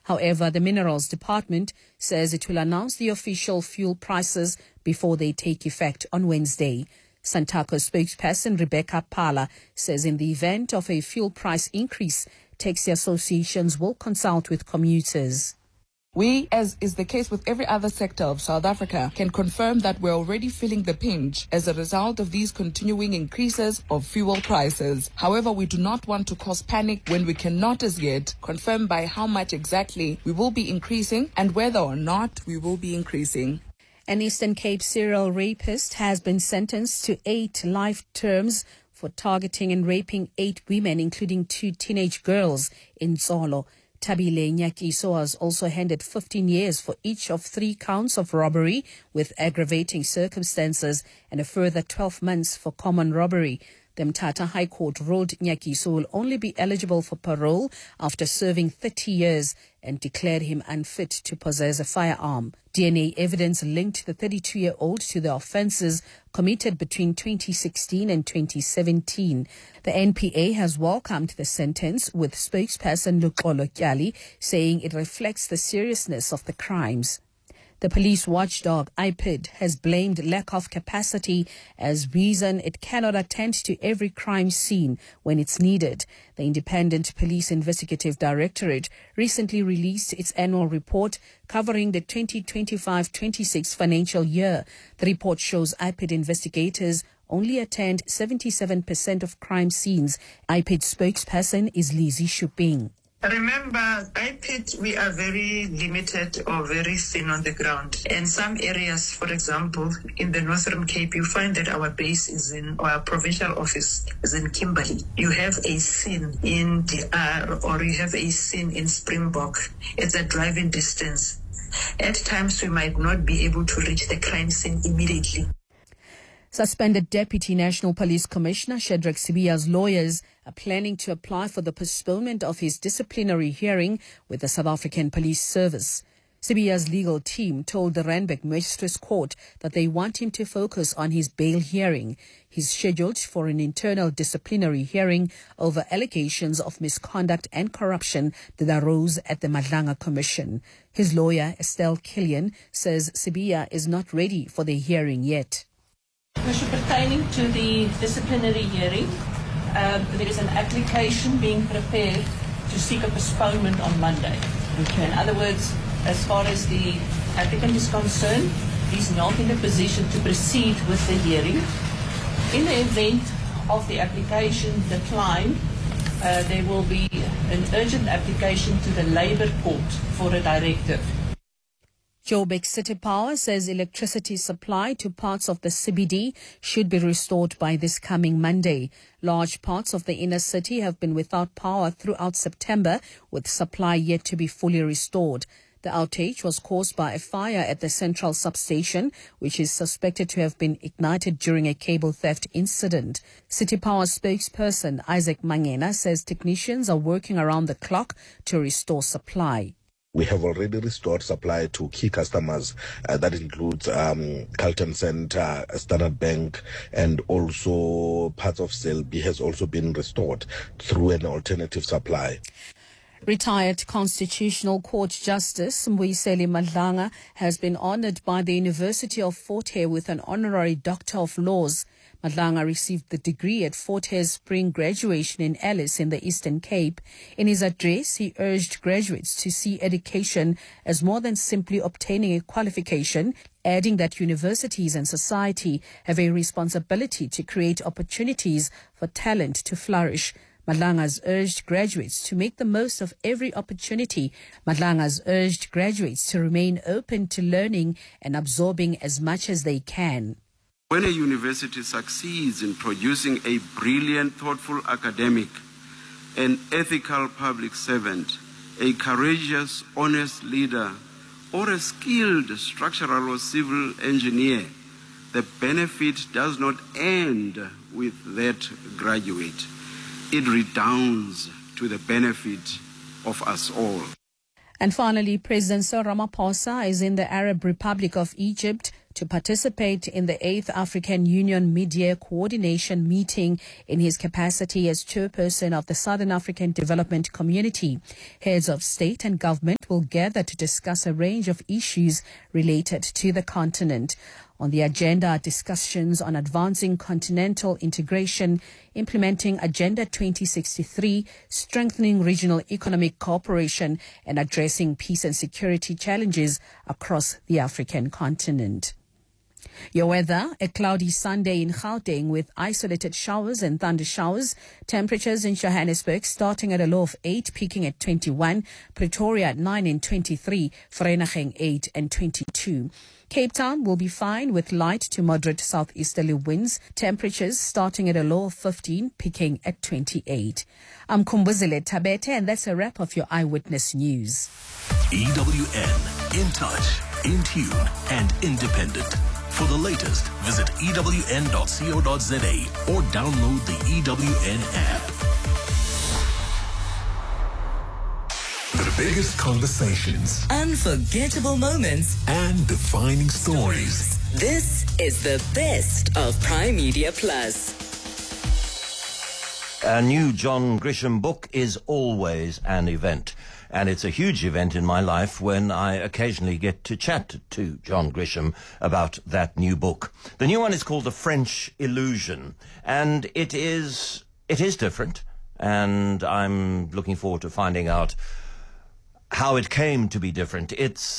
However, the Minerals Department says it will announce the official fuel prices before they take effect on Wednesday. Santaco spokesperson Rebecca Pala says in the event of a fuel price increase, taxi associations will consult with commuters. We, as is the case with every other sector of South Africa, can confirm that we're already feeling the pinch as a result of these continuing increases of fuel prices. However, we do not want to cause panic when we cannot as yet confirm by how much exactly we will be increasing and whether or not we will be increasing. An Eastern Cape serial rapist has been sentenced to 8 life terms for targeting and raping 8 women, including 2 teenage girls in Zolo. Tabile Nyakiso was also handed 15 years for each of 3 counts of robbery with aggravating circumstances and a further 12 months for common robbery. The Mthatha High Court ruled Nyakiso will only be eligible for parole after serving 30 years and declared him unfit to possess a firearm. DNA evidence linked the 32-year-old to the offences committed between 2016 and 2017. The NPA has welcomed the sentence, with spokesperson Luxolo Kyali saying it reflects the seriousness of the crimes. The police watchdog IPID has blamed lack of capacity as reason it cannot attend to every crime scene when it's needed. The Independent Police Investigative Directorate recently released its annual report covering the 2025-26 financial year. The report shows IPID investigators only attend 77% of crime scenes. IPID spokesperson is Lizzie Shuping. Remember, IPID, we are very limited or very thin on the ground. And some areas, for example, in the Northern Cape, you find that our base is our provincial office is in Kimberley. You have a scene in DR or you have a scene in Springbok. It's a driving distance. At times, we might not be able to reach the crime scene immediately. Suspended Deputy National Police Commissioner Shadrack Sibiya's lawyers are planning to apply for the postponement of his disciplinary hearing with the South African Police Service. Sibiya's legal team told the Randburg Magistrates Court that they want him to focus on his bail hearing. He's scheduled for an internal disciplinary hearing over allegations of misconduct and corruption that arose at the Madlanga Commission. His lawyer, Estelle Killian, says Sibiya is not ready for the hearing yet. Pertaining to the disciplinary hearing, there is an application being prepared to seek a postponement on Monday. Okay. In other words, as far as the applicant is concerned, he's not in a position to proceed with the hearing. In the event of the application decline, there will be an urgent application to the Labour Court for a directive. Joburg City Power says electricity supply to parts of the CBD should be restored by this coming Monday. Large parts of the inner city have been without power throughout September, with supply yet to be fully restored. The outage was caused by a fire at the central substation, which is suspected to have been ignited during a cable theft incident. City Power spokesperson Isaac Mangena says technicians are working around the clock to restore supply. We have already restored supply to key customers. That includes Carlton Center, Standard Bank, and also parts of Selby has also been restored through an alternative supply. Retired Constitutional Court Justice Mbuyiseli Madlanga has been honored by the University of Fort Hare with an honorary Doctor of Laws. Madlanga received the degree at Fort Hare's spring graduation in Alice in the Eastern Cape. In his address, he urged graduates to see education as more than simply obtaining a qualification, adding that universities and society have a responsibility to create opportunities for talent to flourish. Madlanga has urged graduates to make the most of every opportunity. Madlanga has urged graduates to remain open to learning and absorbing as much as they can. When a university succeeds in producing a brilliant, thoughtful academic, an ethical public servant, a courageous, honest leader, or a skilled structural or civil engineer, the benefit does not end with that graduate. It redounds to the benefit of us all. And finally, President Cyril Ramaphosa is in the Arab Republic of Egypt to participate in the 8th African Union Mid-Year Coordination Meeting in his capacity as chairperson of the Southern African Development Community. Heads of state and government will gather to discuss a range of issues related to the continent. On the agenda are discussions on advancing continental integration, implementing Agenda 2063, strengthening regional economic cooperation, and addressing peace and security challenges across the African continent. Your weather, a cloudy Sunday in Gauteng with isolated showers and thunder showers. Temperatures in Johannesburg starting at a low of 8, peaking at 21. Pretoria at 9 and 23. Vereeniging 8 and 22. Cape Town will be fine with light to moderate southeasterly winds. Temperatures starting at a low of 15, peaking at 28. I'm Kumbuzile Tabete, and that's a wrap of your Eyewitness News. EWN, in touch, in tune, and independent. For the latest, visit ewn.co.za or download the EWN app. The biggest conversations, unforgettable moments, and defining stories. This is the best of Prime Media Plus. A new John Grisham book is always an event. And it's a huge event in my life when I occasionally get to chat to John Grisham about that new book. The new one is called The French Illusion, and it is different, and I'm looking forward to finding out how it came to be different.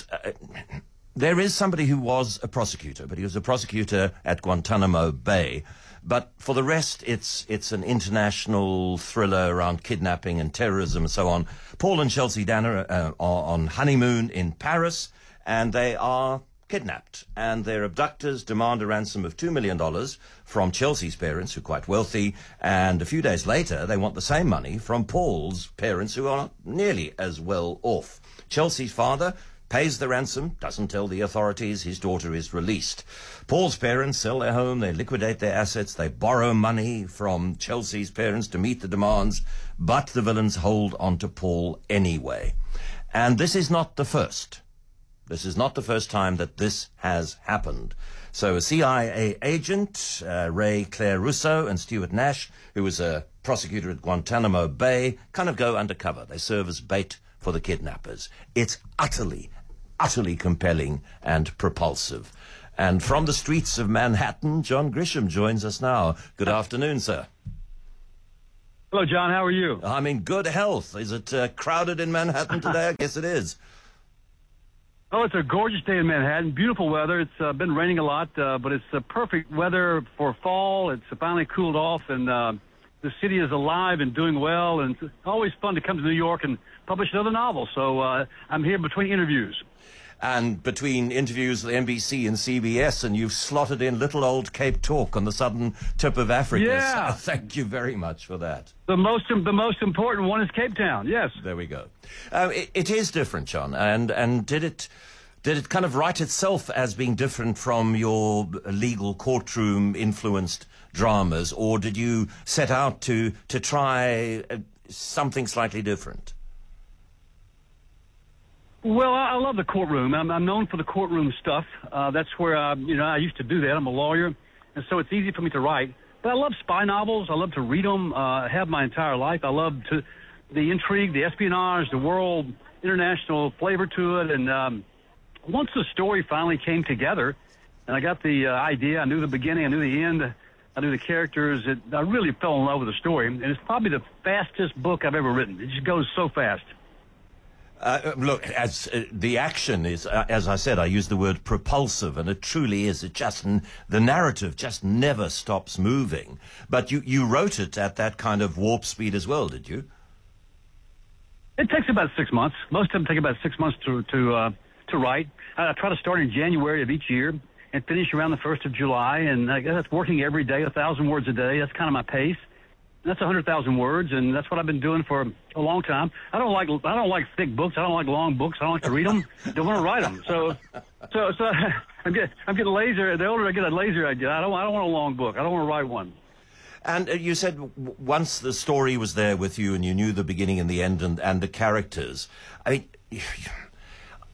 There is somebody who was a prosecutor, but he was a prosecutor at Guantanamo Bay. But for the rest, it's an international thriller around kidnapping and terrorism and so on. Paul and Chelsea Danner are on honeymoon in Paris, and they are kidnapped. And their abductors demand a ransom of $2 million from Chelsea's parents, who are quite wealthy. And a few days later, they want the same money from Paul's parents, who are not nearly as well off. Chelsea's father pays the ransom, doesn't tell the authorities, his daughter is released. Paul's parents sell their home, they liquidate their assets, they borrow money from Chelsea's parents to meet the demands, but the villains hold on to Paul anyway. And this is not the first. This is not the first time that this has happened. So a CIA agent, Ray Claire Russo and Stuart Nash, who was a prosecutor at Guantanamo Bay, kind of go undercover. They serve as bait for the kidnappers. It's utterly compelling and propulsive. And from the streets of Manhattan, John Grisham joins us now. Good afternoon, sir. Hello, John. How are you? I'm in good health. Is it crowded in Manhattan today? I guess it is. Oh, it's a gorgeous day in Manhattan. Beautiful weather. It's been raining a lot, but it's perfect weather for fall. It's finally cooled off, and the city is alive and doing well. And it's always fun to come to New York and publish another novel. So I'm here between interviews. And between interviews with NBC and CBS, and you've slotted in little old Cape Talk on the southern tip of Africa. Yeah. So thank you very much for that. The most important one is Cape Town, yes. There we go. It is different, John. And did it kind of write itself as being different from your legal courtroom-influenced dramas, or did you set out to try something slightly different? Well, I love the courtroom. I'm known for the courtroom stuff. That's where I used to do that. I'm a lawyer, and so it's easy for me to write. But I love spy novels. I love to read them. I have my entire life. I love the intrigue, the espionage, the world, international flavor to it. And once the story finally came together, and I got the idea, I knew the beginning, I knew the end, I knew the characters. I really fell in love with the story, and it's probably the fastest book I've ever written. It just goes so fast. Look, as the action is, as I said, I use the word propulsive, and it truly is. The narrative just never stops moving. But you wrote it at that kind of warp speed as well, did you? It takes about 6 months. Most of them take about 6 months to write. I try to start in January of each year and finish around the 1st of July, and I guess that's working every day, 1,000 words a day. That's kind of my pace. That's 100,000 words, and that's what I've been doing for a long time. I don't like thick books. I don't like long books. I don't like to read them. I don't want to write them. So I'm getting lazier. The older I get, the lazier I get. I don't want a long book. I don't want to write one. And you said once the story was there with you, and you knew the beginning and the end, and the characters. I mean,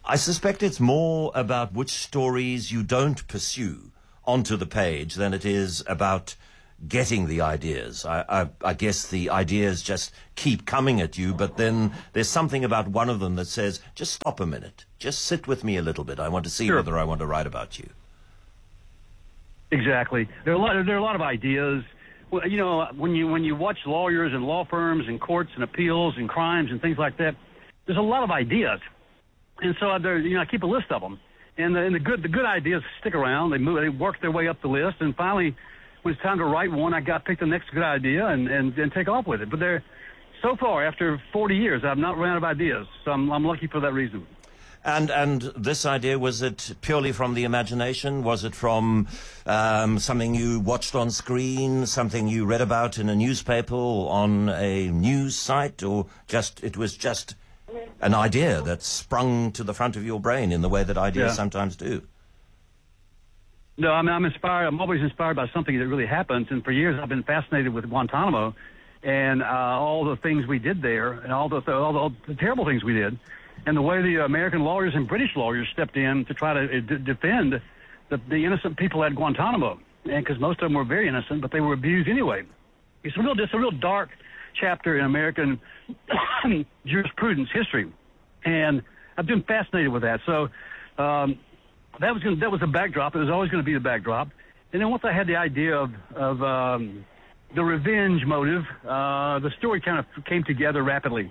I suspect it's more about which stories you don't pursue onto the page than it is about getting the ideas. I guess the ideas just keep coming at you, but then there's something about one of them that says, just stop a minute. Just sit with me a little bit. I want to see whether I want to write about you. Exactly. There are a lot of ideas. Well, you know, when you watch lawyers and law firms and courts and appeals and crimes and things like that, there's a lot of ideas. And so I keep a list of them. And the good ideas stick around. They work their way up the list, and finally, when it's time to write one, I got pick the next good idea and take off with it. But so far, after 40 years, I've not run out of ideas. So I'm lucky for that reason. And this idea, was it purely from the imagination? Was it from something you watched on screen, something you read about in a newspaper or on a news site, or it was just an idea that sprung to the front of your brain in the way that ideas sometimes do? No, I mean, I'm inspired. I'm always inspired by something that really happens. And for years, I've been fascinated with Guantanamo and all the things we did there, and all the terrible things we did, and the way the American lawyers and British lawyers stepped in to try to defend the innocent people at Guantanamo. And because most of them were very innocent, but they were abused anyway. It's a real dark chapter in American jurisprudence history, and I've been fascinated with that. So. That was the backdrop. It was always going to be the backdrop. And then once I had the idea of the revenge motive, the story kind of came together rapidly.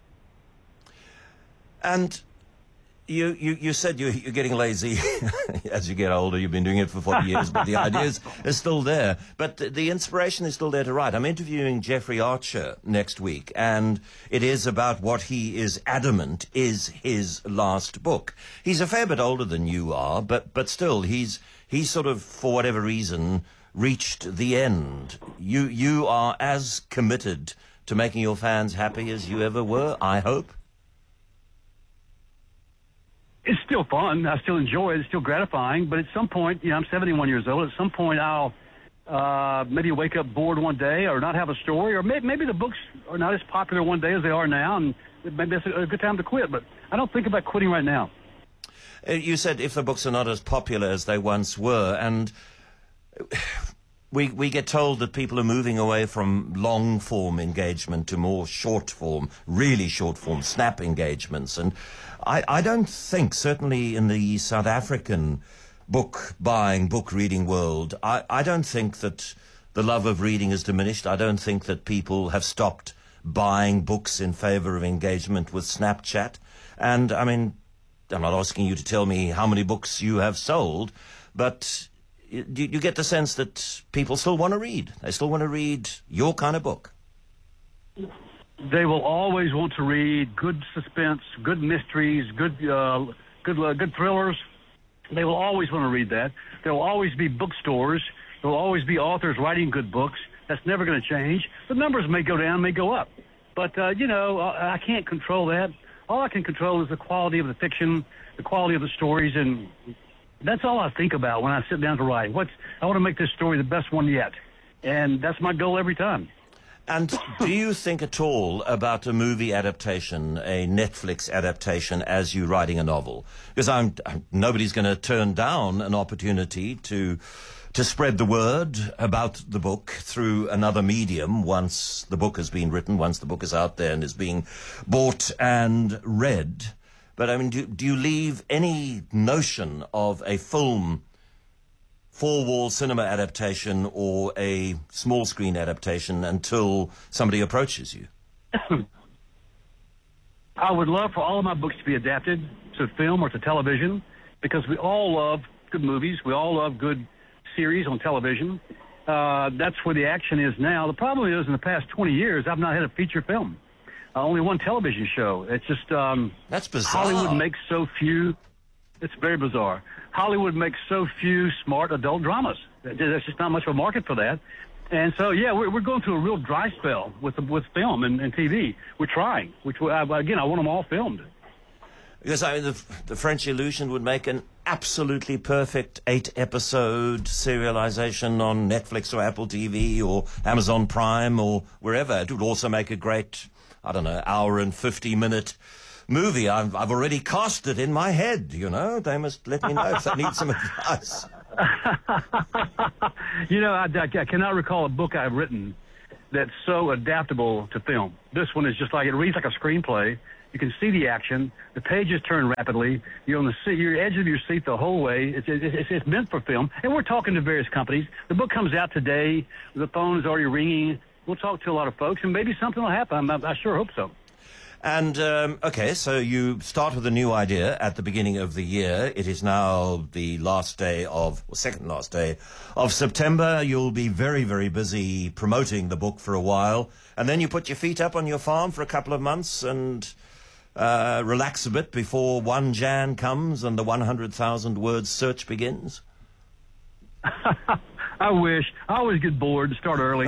And you said you're getting lazy as you get older. You've been doing it for 40 years, but the ideas are still there. But the inspiration is still there to write. I'm interviewing Jeffrey Archer next week, and it is about what he is adamant is his last book. He's a fair bit older than you are, but still, he's sort of, for whatever reason, reached the end. You are as committed to making your fans happy as you ever were, I hope. It's still fun. I still enjoy it. It's still gratifying. But at some point, I'm 71 years old. At some point, I'll maybe wake up bored one day or not have a story, or maybe the books are not as popular one day as they are now, and maybe it's a good time to quit. But I don't think about quitting right now. You said if the books are not as popular as they once were, and we get told that people are moving away from long-form engagement to more short-form, really short-form, snap engagements. And I don't think, certainly in the South African book-buying, book-reading world, I don't think that the love of reading has diminished. I don't think that people have stopped buying books in favor of engagement with Snapchat. And, I mean, I'm not asking you to tell me how many books you have sold, but you get the sense that people still want to read. They still want to read your kind of book. They will always want to read good suspense, good mysteries, good thrillers. They will always want to read that. There will always be bookstores. There will always be authors writing good books. That's never going to change. The numbers may go down, may go up. But, I can't control that. All I can control is the quality of the fiction, the quality of the stories, and that's all I think about when I sit down to write. I want to make this story the best one yet. And that's my goal every time. And do you think at all about a movie adaptation, a Netflix adaptation, as you writing a novel? Because nobody's going to turn down an opportunity to spread the word about the book through another medium once the book has been written, once the book is out there and is being bought and read. But, I mean, do you leave any notion of a film, four-wall cinema adaptation or a small-screen adaptation until somebody approaches you? I would love for all of my books to be adapted to film or to television, because we all love good movies. We all love good series on television. That's where the action is now. The problem is, in the past 20 years, I've not had a feature film. Only one television show. It's just... That's bizarre. Hollywood makes so few... It's very bizarre. Hollywood makes so few smart adult dramas. There's just not much of a market for that. And so, yeah, we're going through a real dry spell with film and TV. We're trying. Again, I want them all filmed. Because, I mean, the French Illusion would make an absolutely perfect 8-episode serialization on Netflix or Apple TV or Amazon Prime or wherever. It would also make a great, I don't know, hour and 50-minute movie. I've already cast it in my head, you know. They must let me know if they need some advice. You know, I cannot recall a book I've written that's so adaptable to film. This one is just like, it reads like a screenplay. You can see the action. The pages turn rapidly. You're on the seat, you're edge of your seat the whole way. It's meant for film. And we're talking to various companies. The book comes out today. The phone is already ringing. We'll talk to a lot of folks, and maybe something will happen. I sure hope so. And, okay, so you start with a new idea at the beginning of the year. It is now the second last day of September. You'll be very, very busy promoting the book for a while. And then you put your feet up on your farm for a couple of months and relax a bit before 1 Jan comes and the 100,000 words search begins. I wish. I always get bored and start early.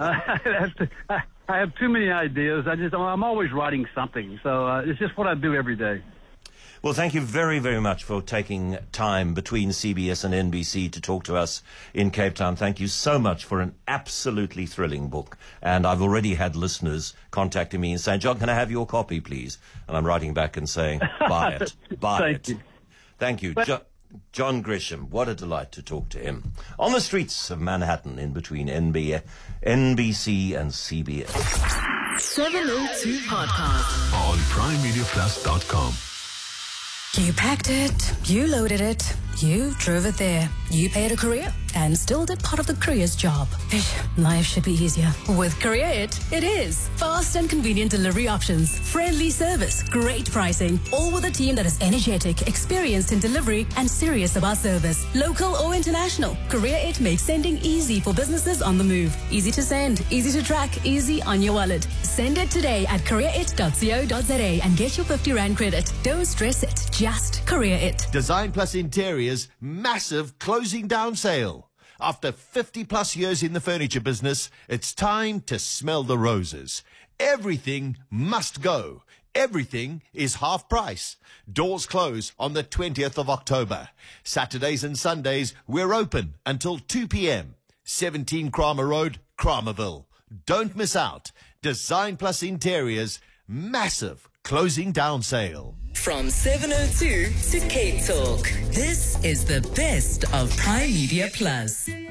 I have too many ideas. I'm always writing something. So it's just what I do every day. Well, thank you very, very much for taking time between CBS and NBC to talk to us in Cape Town. Thank you so much for an absolutely thrilling book. And I've already had listeners contacting me and saying, John, can I have your copy, please? And I'm writing back and saying, buy it. Buy it. Thank you. John Grisham, what a delight to talk to him. On the streets of Manhattan, in between NBC and CBS. 702 Podcast. On PrimeMediaPlus.com. You packed it, you loaded it, you drove it there, you paid a courier, and still did part of the courier's job. Life should be easier. With Courier it is. Fast and convenient delivery options, friendly service, great pricing, all with a team that is energetic, experienced in delivery, and serious about service. Local or international, Courier It makes sending easy for businesses on the move. Easy to send, easy to track, easy on your wallet. Send it today at courierit.co.za and get your 50 Rand credit. Don't stress it, just Courier It. Design Plus Interiors massive closing down sale. After 50 plus years in the furniture business, it's time to smell the roses. Everything must go. Everything is half price. Doors close on the 20th of October. Saturdays and Sundays, we're open until 2 p.m. 17 Kramer Road, Kramerville. Don't miss out. Design Plus Interiors, massive closing down sale. From 702 to Cape Talk, this is the best of Prime Media Plus.